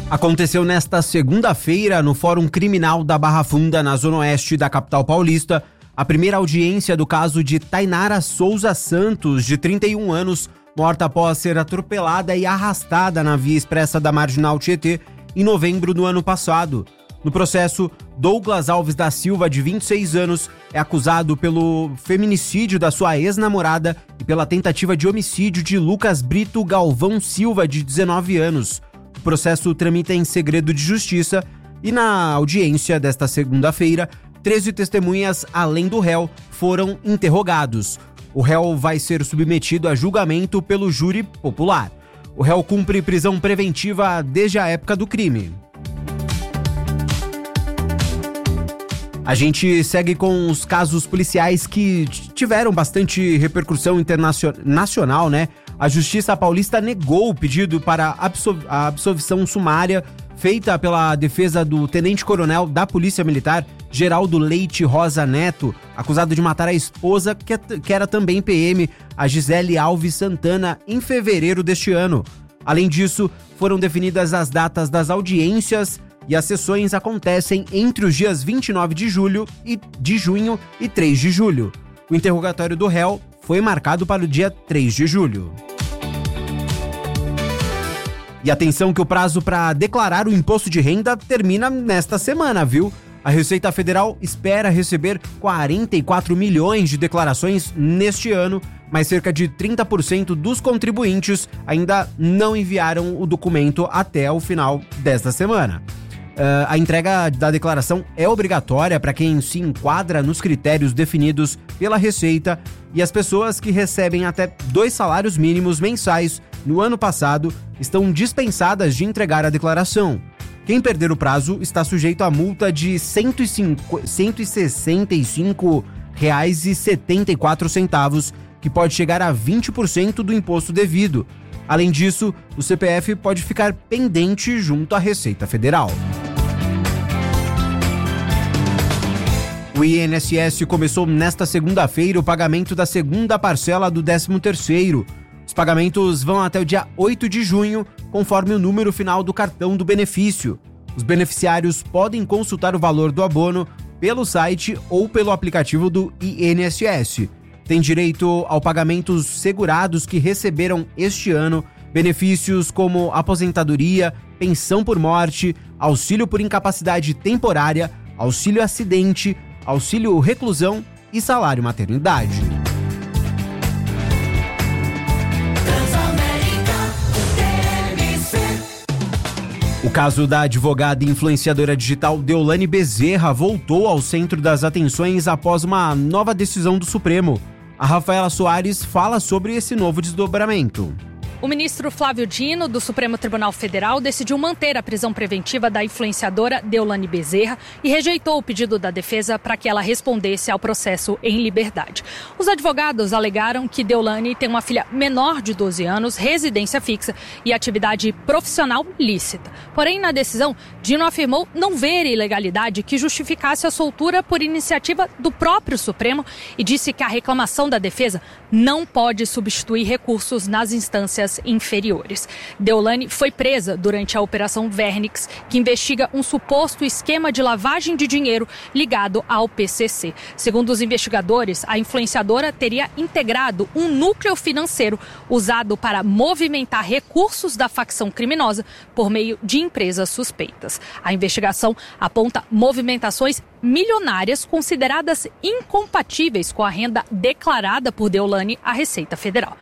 Aconteceu nesta segunda-feira, no Fórum Criminal da Barra Funda, na zona oeste da capital paulista, a primeira audiência do caso de Tainara Souza Santos, de 31 anos, morta após ser atropelada e arrastada na via expressa da Marginal Tietê em novembro do ano passado. No processo, Douglas Alves da Silva, de 26 anos, é acusado pelo feminicídio da sua ex-namorada e pela tentativa de homicídio de Lucas Brito Galvão Silva, de 19 anos. O processo tramita em segredo de justiça e na audiência desta segunda-feira, 13 testemunhas, além do réu, foram interrogados. O réu vai ser submetido a julgamento pelo júri popular. O réu cumpre prisão preventiva desde a época do crime. A gente segue com os casos policiais que tiveram bastante repercussão nacional, né? A Justiça Paulista negou o pedido para a absolvição sumária feita pela defesa do tenente-coronel da Polícia Militar, Geraldo Leite Rosa Neto, acusado de matar a esposa, que era também PM, a Gisele Alves Santana, em fevereiro deste ano. Além disso, foram definidas as datas das audiências e as sessões acontecem entre os dias 29 de junho e 3 de julho. O interrogatório do réu foi marcado para o dia 3 de julho. E atenção que o prazo para declarar o imposto de renda termina nesta semana, viu? A Receita Federal espera receber 44 milhões de declarações neste ano, mas cerca de 30% dos contribuintes ainda não enviaram o documento até o final desta semana. A entrega da declaração é obrigatória para quem se enquadra nos critérios definidos pela Receita e as pessoas que recebem até 2 salários mínimos mensais no ano passado estão dispensadas de entregar a declaração. Quem perder o prazo está sujeito a multa de R$ 165,74, que pode chegar a 20% do imposto devido. Além disso, o CPF pode ficar pendente junto à Receita Federal. O INSS começou nesta segunda-feira o pagamento da segunda parcela do 13º. Os pagamentos vão até o dia 8 de junho, conforme o número final do cartão do benefício. Os beneficiários podem consultar o valor do abono pelo site ou pelo aplicativo do INSS. Tem direito ao pagamento os segurados que receberam este ano benefícios como aposentadoria, pensão por morte, auxílio por incapacidade temporária, auxílio acidente, auxílio reclusão e salário maternidade. O caso da advogada e influenciadora digital Deolane Bezerra voltou ao centro das atenções após uma nova decisão do Supremo. A Rafaela Soares fala sobre esse novo desdobramento. O ministro Flávio Dino, do Supremo Tribunal Federal, decidiu manter a prisão preventiva da influenciadora Deolane Bezerra e rejeitou o pedido da defesa para que ela respondesse ao processo em liberdade. Os advogados alegaram que Deolane tem uma filha menor de 12 anos, residência fixa e atividade profissional lícita. Porém, na decisão, Dino afirmou não ver ilegalidade que justificasse a soltura por iniciativa do próprio Supremo e disse que a reclamação da defesa não pode substituir recursos nas instâncias inferiores. Deolane foi presa durante a Operação Vernix, que investiga um suposto esquema de lavagem de dinheiro ligado ao PCC. Segundo os investigadores, a influenciadora teria integrado um núcleo financeiro usado para movimentar recursos da facção criminosa por meio de empresas suspeitas. A investigação aponta movimentações milionárias consideradas incompatíveis com a renda declarada por Deolane à Receita Federal.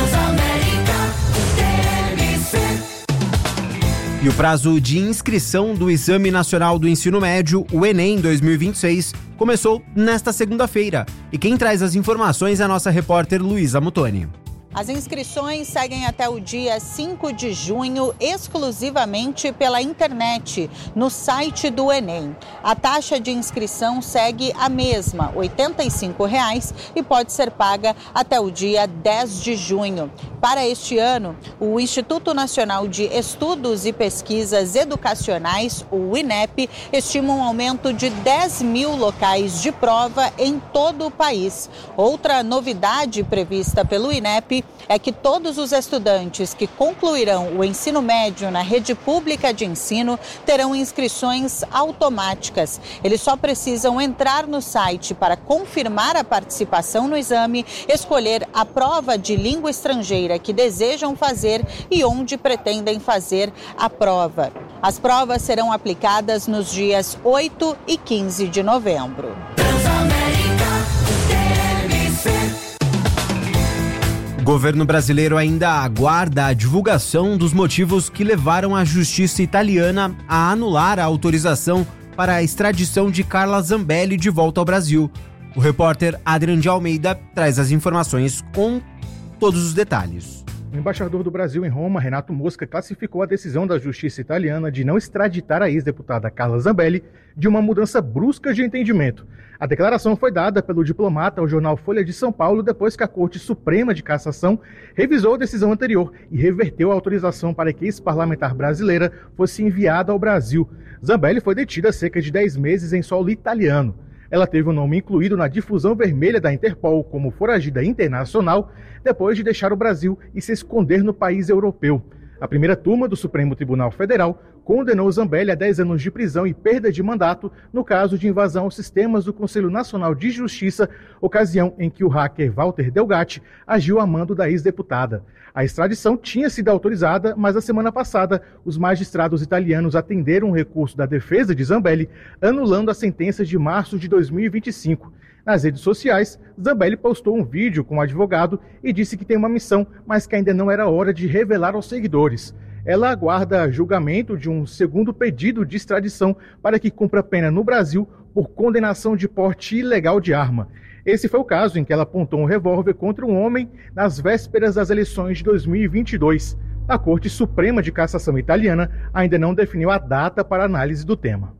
E o prazo de inscrição do Exame Nacional do Ensino Médio, o Enem 2026, começou nesta segunda-feira. E quem traz as informações é a nossa repórter Luísa Mutoni. As inscrições seguem até o dia 5 de junho, exclusivamente pela internet, no site do Enem. A taxa de inscrição segue a mesma, R$ 85,00, e pode ser paga até o dia 10 de junho. Para este ano, o Instituto Nacional de Estudos e Pesquisas Educacionais, o INEP, estima um aumento de 10 mil locais de prova em todo o país. Outra novidade prevista pelo INEP Zambelli é que todos os estudantes que concluirão o ensino médio na rede pública de ensino terão inscrições automáticas. Eles só precisam entrar no site para confirmar a participação no exame, escolher a prova de língua estrangeira que desejam fazer e onde pretendem fazer a prova. As provas serão aplicadas nos dias 8 e 15 de novembro. O governo brasileiro ainda aguarda a divulgação dos motivos que levaram a justiça italiana a anular a autorização para a extradição de Carla Zambelli de volta ao Brasil. O repórter Adrian de Almeida traz as informações com todos os detalhes. O embaixador do Brasil em Roma, Renato Mosca, classificou a decisão da justiça italiana de não extraditar a ex-deputada Carla Zambelli de uma mudança brusca de entendimento. A declaração foi dada pelo diplomata ao jornal Folha de São Paulo depois que a Corte Suprema de Cassação revisou a decisão anterior e reverteu a autorização para que a ex-parlamentar brasileira fosse enviada ao Brasil. Zambelli foi detida há cerca de 10 meses em solo italiano. Ela teve o nome incluído na difusão vermelha da Interpol como foragida internacional depois de deixar o Brasil e se esconder no país europeu. A primeira turma do Supremo Tribunal Federal condenou Zambelli a 10 anos de prisão e perda de mandato no caso de invasão aos sistemas do Conselho Nacional de Justiça, ocasião em que o hacker Walter Delgatti agiu a mando da ex-deputada. A extradição tinha sido autorizada, mas na semana passada os magistrados italianos atenderam um recurso da defesa de Zambelli, anulando a sentença de março de 2025. Nas redes sociais, Zambelli postou um vídeo com o advogado e disse que tem uma missão, mas que ainda não era hora de revelar aos seguidores. Ela aguarda julgamento de um segundo pedido de extradição para que cumpra pena no Brasil por condenação de porte ilegal de arma. Esse foi o caso em que ela apontou um revólver contra um homem nas vésperas das eleições de 2022. A Corte Suprema de Cassação italiana ainda não definiu a data para análise do tema.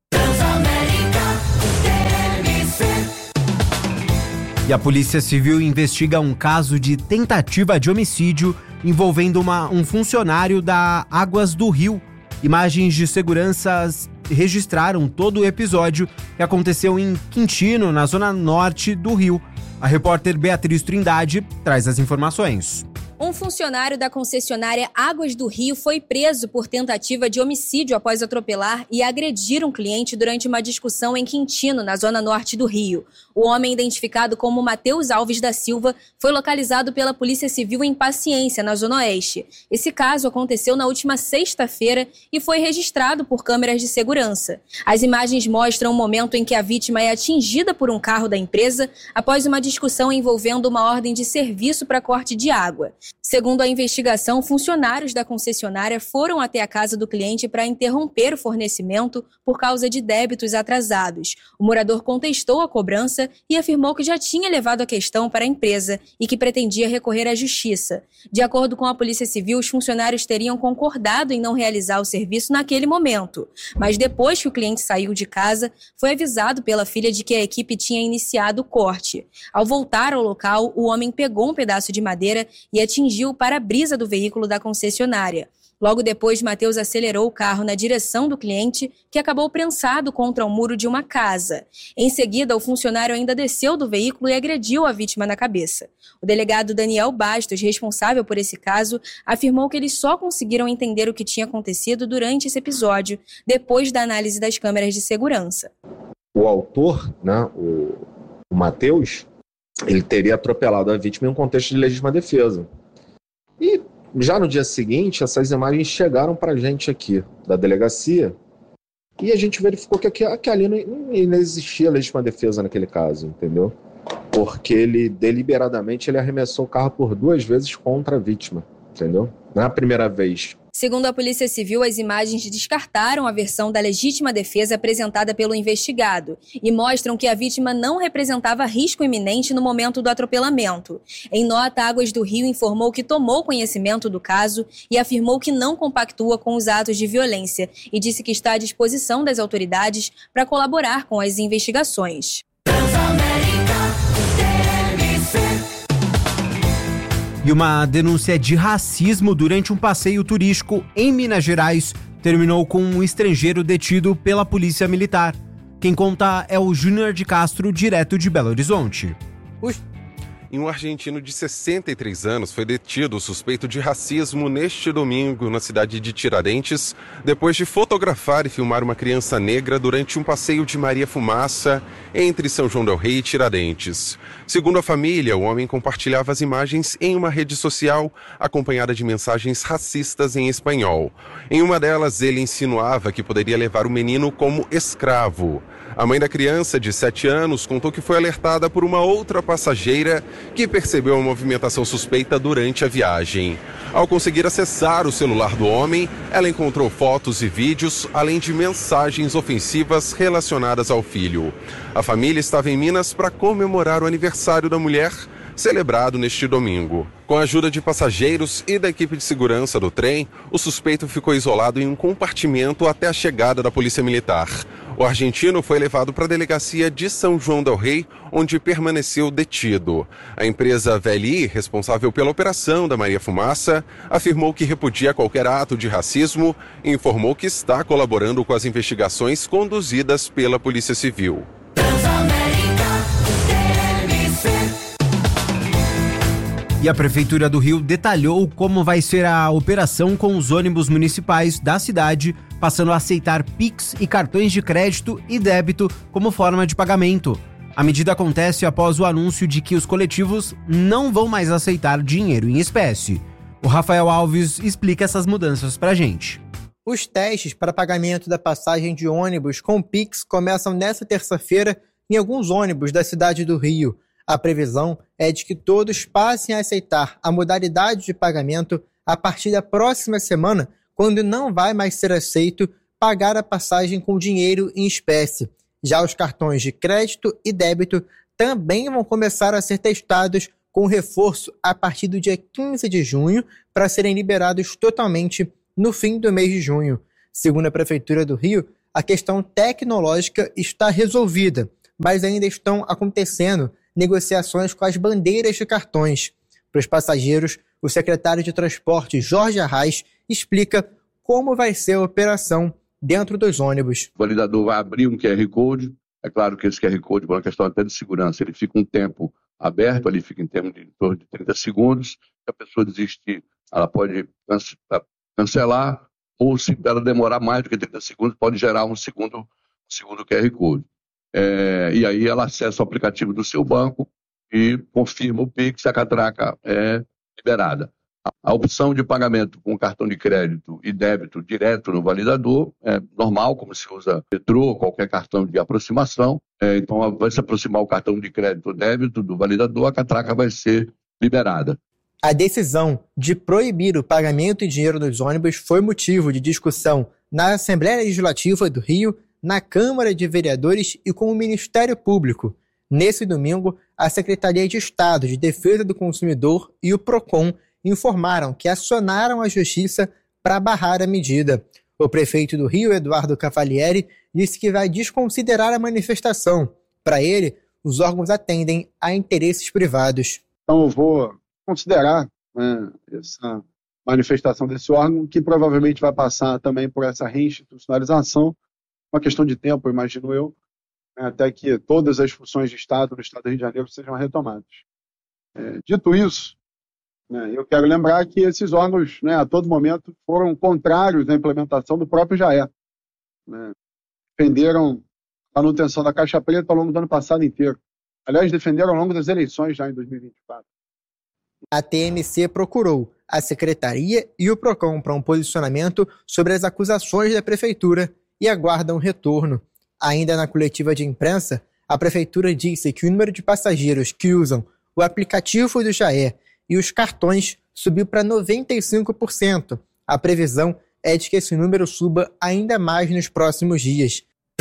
E a Polícia Civil investiga um caso de tentativa de homicídio envolvendo um funcionário da Águas do Rio. Imagens de segurança registraram todo o episódio que aconteceu em Quintino, na zona norte do Rio. A repórter Beatriz Trindade traz as informações. Um funcionário da concessionária Águas do Rio foi preso por tentativa de homicídio após atropelar e agredir um cliente durante uma discussão em Quintino, na zona norte do Rio. O homem, identificado como Matheus Alves da Silva, foi localizado pela Polícia Civil em Paciência, na zona oeste. Esse caso aconteceu na última sexta-feira e foi registrado por câmeras de segurança. As imagens mostram o momento em que a vítima é atingida por um carro da empresa após uma discussão envolvendo uma ordem de serviço para corte de água. Segundo a investigação, funcionários da concessionária foram até a casa do cliente para interromper o fornecimento por causa de débitos atrasados. O morador contestou a cobrança e afirmou que já tinha levado a questão para a empresa e que pretendia recorrer à justiça. De acordo com a Polícia Civil, os funcionários teriam concordado em não realizar o serviço naquele momento. Mas depois que o cliente saiu de casa, foi avisado pela filha de que a equipe tinha iniciado o corte. Ao voltar ao local, o homem pegou um pedaço de madeira e atingiu o para-brisa do veículo da concessionária. Logo depois, Matheus acelerou o carro na direção do cliente, que acabou prensado contra o muro de uma casa. Em seguida, o funcionário ainda desceu do veículo e agrediu a vítima na cabeça. O delegado Daniel Bastos, responsável por esse caso, afirmou que eles só conseguiram entender o que tinha acontecido durante esse episódio, depois da análise das câmeras de segurança. O autor, o Matheus, ele teria atropelado a vítima em um contexto de legítima defesa. E já no dia seguinte, essas imagens chegaram para a gente aqui, da delegacia, e a gente verificou que ali não existia legítima defesa naquele caso, entendeu? Porque ele, deliberadamente, ele arremessou o carro por 2 vezes contra a vítima, entendeu? Na primeira vez. Segundo a Polícia Civil, as imagens descartaram a versão da legítima defesa apresentada pelo investigado e mostram que a vítima não representava risco iminente no momento do atropelamento. Em nota, Águas do Rio informou que tomou conhecimento do caso e afirmou que não compactua com os atos de violência e disse que está à disposição das autoridades para colaborar com as investigações. E uma denúncia de racismo durante um passeio turístico em Minas Gerais terminou com um estrangeiro detido pela Polícia Militar. Quem conta é o Júnior de Castro, direto de Belo Horizonte. E um argentino de 63 anos foi detido suspeito de racismo neste domingo na cidade de Tiradentes, depois de fotografar e filmar uma criança negra durante um passeio de Maria Fumaça entre São João del Rei e Tiradentes. Segundo a família, o homem compartilhava as imagens em uma rede social, acompanhada de mensagens racistas em espanhol. Em uma delas, ele insinuava que poderia levar o menino como escravo. A mãe da criança, de 7 anos, contou que foi alertada por uma outra passageira que percebeu a movimentação suspeita durante a viagem. Ao conseguir acessar o celular do homem, ela encontrou fotos e vídeos, além de mensagens ofensivas relacionadas ao filho. A família estava em Minas para comemorar o aniversário da mulher, celebrado neste domingo. Com a ajuda de passageiros e da equipe de segurança do trem, o suspeito ficou isolado em um compartimento até a chegada da polícia militar. O argentino foi levado para a delegacia de São João del Rei, onde permaneceu detido. A empresa VLI, responsável pela operação da Maria Fumaça, afirmou que repudia qualquer ato de racismo e informou que está colaborando com as investigações conduzidas pela Polícia Civil. E a Prefeitura do Rio detalhou como vai ser a operação com os ônibus municipais da cidade, passando a aceitar Pix e cartões de crédito e débito como forma de pagamento. A medida acontece após o anúncio de que os coletivos não vão mais aceitar dinheiro em espécie. O Rafael Alves explica essas mudanças pra gente. Os testes para pagamento da passagem de ônibus com Pix começam nesta terça-feira em alguns ônibus da cidade do Rio. A previsão é de que todos passem a aceitar a modalidade de pagamento a partir da próxima semana, quando não vai mais ser aceito pagar a passagem com dinheiro em espécie. Já os cartões de crédito e débito também vão começar a ser testados com reforço a partir do dia 15 de junho para serem liberados totalmente no fim do mês de junho. Segundo a Prefeitura do Rio, a questão tecnológica está resolvida, mas ainda estão acontecendo negociações com as bandeiras de cartões. Para os passageiros, o secretário de Transporte, Jorge Arraes, explica como vai ser a operação dentro dos ônibus. O validador vai abrir um QR Code. É claro que esse QR Code, por uma questão até de segurança, ele fica um tempo aberto, ali fica em termos de em torno de 30 segundos. Se a pessoa desistir, ela pode cancelar, ou se ela demorar mais do que 30 segundos, pode gerar um segundo QR Code. E aí ela acessa o aplicativo do seu banco e confirma o Pix, a catraca é liberada. A opção de pagamento com cartão de crédito e débito direto no validador é normal, como se usa metrô, qualquer cartão de aproximação. Então vai se aproximar o cartão de crédito ou débito do validador, a catraca vai ser liberada. A decisão de proibir o pagamento em dinheiro nos ônibus foi motivo de discussão na Assembleia Legislativa do Rio, na Câmara de Vereadores e com o Ministério Público. Nesse domingo, a Secretaria de Estado de Defesa do Consumidor e o PROCON informaram que acionaram a Justiça para barrar a medida. O prefeito do Rio, Eduardo Cavalieri, disse que vai desconsiderar a manifestação. Para ele, os órgãos atendem a interesses privados. Então eu vou considerar essa manifestação desse órgão, que provavelmente vai passar também por essa reinstitucionalização, uma questão de tempo, imagino eu, até que todas as funções de Estado no Estado do Rio de Janeiro sejam retomadas. Dito isso, eu quero lembrar que esses órgãos, a todo momento, foram contrários à implementação do próprio JAE. Defenderam a manutenção da Caixa Preta ao longo do ano passado inteiro. Aliás, defenderam ao longo das eleições já em 2024. A TMC procurou a Secretaria e o PROCON para um posicionamento sobre as acusações da Prefeitura e aguardam retorno. Ainda na coletiva de imprensa, a Prefeitura disse que o número de passageiros que usam o aplicativo do JAE e os cartões subiu para 95%. A previsão é de que esse número suba ainda mais nos próximos dias.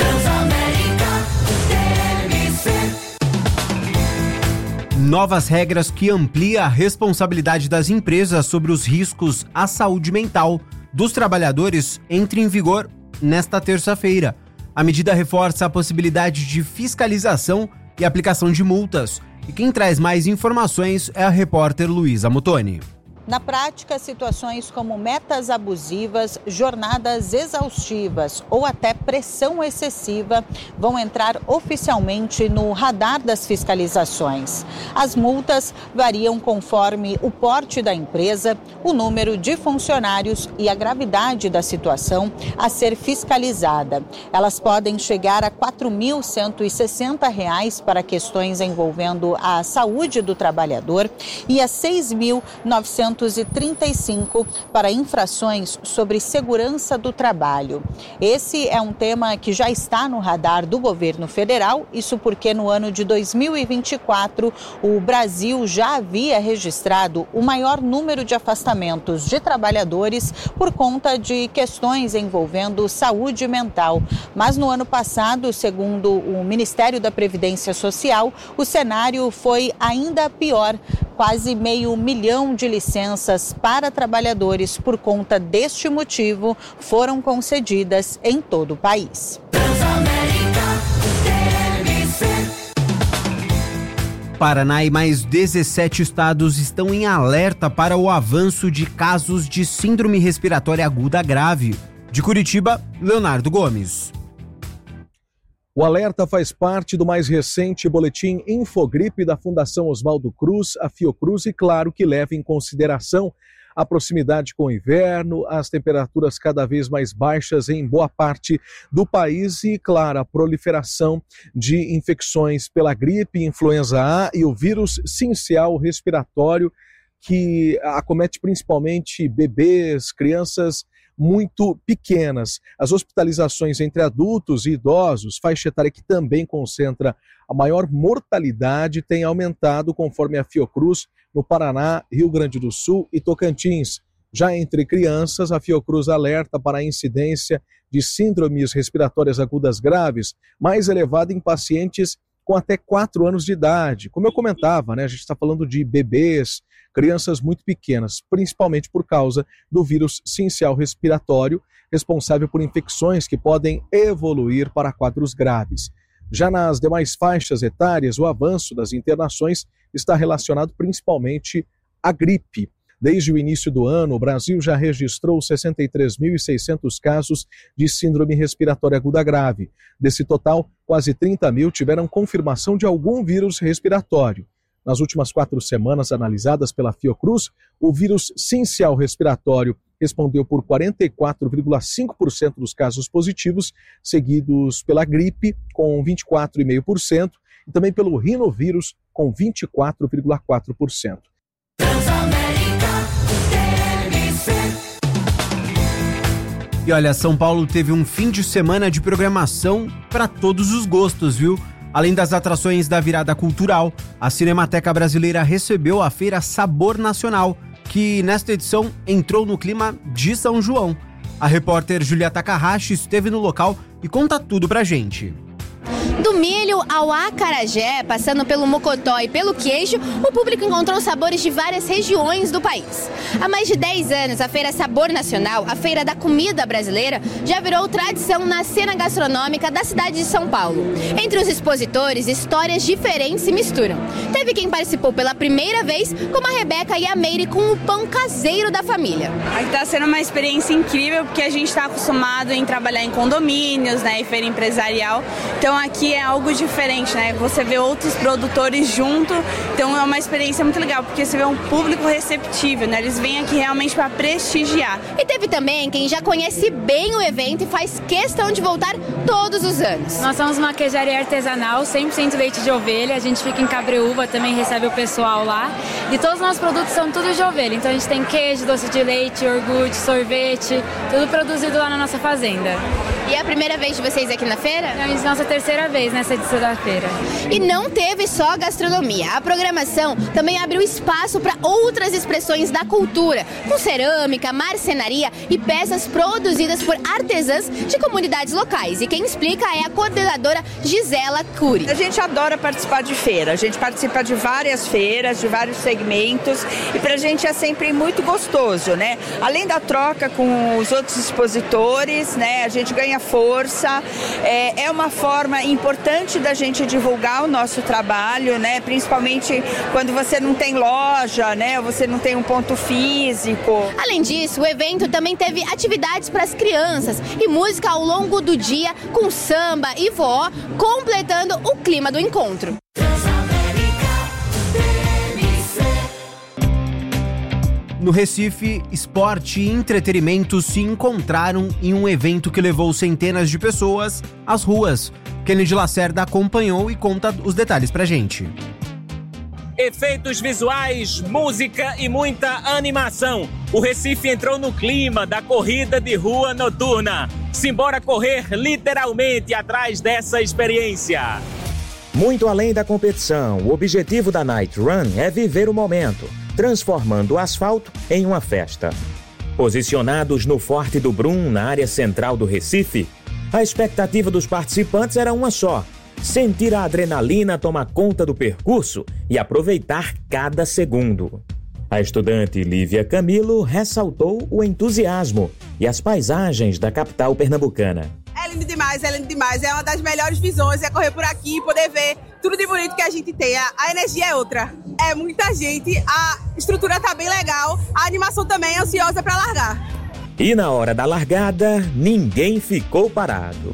Novas regras que ampliam a responsabilidade das empresas sobre os riscos à saúde mental dos trabalhadores entram em vigor nesta terça-feira. A medida reforça a possibilidade de fiscalização e aplicação de multas. E quem traz mais informações é a repórter Luísa Mutoni. Na prática, situações como metas abusivas, jornadas exaustivas ou até pressão excessiva vão entrar oficialmente no radar das fiscalizações. As multas variam conforme o porte da empresa, o número de funcionários e a gravidade da situação a ser fiscalizada. Elas podem chegar a R$ 4.160 para questões envolvendo a saúde do trabalhador e a R$ 6.935 para infrações sobre segurança do trabalho. Esse é um tema que já está no radar do governo federal, isso porque no ano de 2024 o Brasil já havia registrado o maior número de afastamentos de trabalhadores por conta de questões envolvendo saúde mental. Mas no ano passado, segundo o Ministério da Previdência Social, o cenário foi ainda pior. Quase 500 mil de licenças para trabalhadores por conta deste motivo foram concedidas em todo o país. Paraná e mais 17 estados estão em alerta para o avanço de casos de síndrome respiratória aguda grave. De Curitiba, Leonardo Gomes. O alerta faz parte do mais recente boletim Infogripe da Fundação Oswaldo Cruz, a Fiocruz, e claro que leva em consideração a proximidade com o inverno, as temperaturas cada vez mais baixas em boa parte do país e, claro, a proliferação de infecções pela gripe, influenza A e o vírus sincial respiratório, que acomete principalmente bebês, crianças muito pequenas. As hospitalizações entre adultos e idosos, faixa etária que também concentra a maior mortalidade, tem aumentado conforme a Fiocruz no Paraná, Rio Grande do Sul e Tocantins. Já entre crianças, a Fiocruz alerta para a incidência de síndromes respiratórias agudas graves, mais elevada em pacientes com até 4 anos de idade. Como eu comentava, a gente está falando de bebês, crianças muito pequenas, principalmente por causa do vírus sincial respiratório, responsável por infecções que podem evoluir para quadros graves. Já nas demais faixas etárias, o avanço das internações está relacionado principalmente à gripe. Desde o início do ano, o Brasil já registrou 63.600 casos de síndrome respiratória aguda grave. Desse total, quase 30 mil tiveram confirmação de algum vírus respiratório. Nas últimas 4 semanas analisadas pela Fiocruz, o vírus sincial respiratório respondeu por 44,5% dos casos positivos, seguidos pela gripe, com 24,5%, e também pelo rinovírus, com 24,4%. E olha, São Paulo teve um fim de semana de programação para todos os gostos, viu? Além das atrações da virada cultural, a Cinemateca Brasileira recebeu a Feira Sabor Nacional, que nesta edição entrou no clima de São João. A repórter Julia Takahashi esteve no local e conta tudo pra gente. Do milho ao acarajé, passando pelo mocotó e pelo queijo, o público encontrou sabores de várias regiões do país. Há mais de 10 anos, a Feira Sabor Nacional, a Feira da Comida Brasileira, já virou tradição na cena gastronômica da cidade de São Paulo. Entre os expositores, histórias diferentes se misturam. Teve quem participou pela primeira vez, como a Rebeca e a Meire, com o pão caseiro da família. Está sendo uma experiência incrível, porque a gente está acostumado em trabalhar em condomínios, e feira empresarial. Então aqui é algo diferente, Você vê outros produtores junto, então é uma experiência muito legal, porque você vê um público receptível, Eles vêm aqui realmente para prestigiar. E teve também quem já conhece bem o evento e faz questão de voltar todos os anos. Nós somos uma queijaria artesanal, 100% leite de ovelha, a gente fica em Cabreúva, também recebe o pessoal lá. E todos os nossos produtos são tudo de ovelha, então a gente tem queijo, doce de leite, iogurte, sorvete, tudo produzido lá na nossa fazenda. E é a primeira vez de vocês aqui na feira? É a nossa terceira vez nessa edição da feira. E não teve só a gastronomia. A programação também abriu espaço para outras expressões da cultura, com cerâmica, marcenaria e peças produzidas por artesãs de comunidades locais. E quem explica é a coordenadora Gisela Cury. A gente adora participar de feira. A gente participa de várias feiras, de vários segmentos. E pra gente é sempre muito gostoso, Além da troca com os outros expositores, A gente ganha ganha força. É uma forma importante da gente divulgar o nosso trabalho, né? Principalmente quando você não tem loja, né? Você não tem um ponto físico. Além disso, o evento também teve atividades para as crianças e música ao longo do dia com samba e forró, completando o clima do encontro. No Recife, esporte e entretenimento se encontraram em um evento que levou centenas de pessoas às ruas. Kennedy Lacerda acompanhou e conta os detalhes pra gente. Efeitos visuais, música e muita animação. O Recife entrou no clima da corrida de rua noturna. Simbora correr literalmente atrás dessa experiência. Muito além da competição, o objetivo da Night Run é viver o momento, transformando o asfalto em uma festa. Posicionados no Forte do Brum, na área central do Recife, a expectativa dos participantes era uma só: sentir a adrenalina tomar conta do percurso e aproveitar cada segundo. A estudante Lívia Camilo ressaltou o entusiasmo e as paisagens da capital pernambucana. É lindo demais, é lindo demais. É uma das melhores visões, é correr por aqui e poder ver tudo de bonito que a gente tem. A energia é outra. É muita gente, a estrutura tá bem legal, a animação também é ansiosa para largar. E na hora da largada, ninguém ficou parado.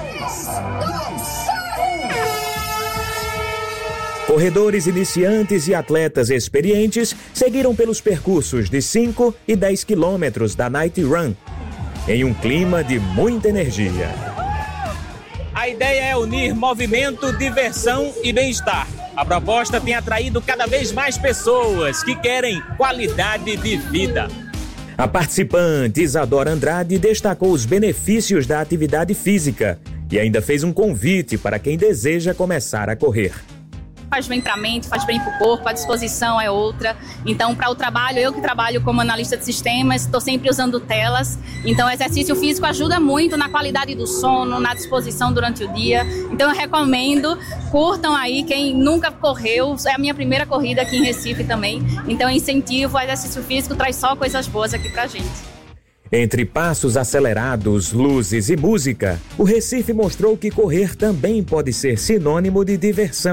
Corredores iniciantes e atletas experientes seguiram pelos percursos de 5 e 10 quilômetros da Night Run, em um clima de muita energia. A ideia é unir movimento, diversão e bem-estar. A proposta tem atraído cada vez mais pessoas que querem qualidade de vida. A participante Isadora Andrade destacou os benefícios da atividade física e ainda fez um convite para quem deseja começar a correr. Faz bem para a mente, faz bem para o corpo, a disposição é outra. Então, para o trabalho, eu que trabalho como analista de sistemas, estou sempre usando telas. Então, o exercício físico ajuda muito na qualidade do sono, na disposição durante o dia. Então, eu recomendo, curtam aí, quem nunca correu, é a minha primeira corrida aqui em Recife também. Então, eu incentivo, o exercício físico traz só coisas boas aqui para a gente. Entre passos acelerados, luzes e música, o Recife mostrou que correr também pode ser sinônimo de diversão.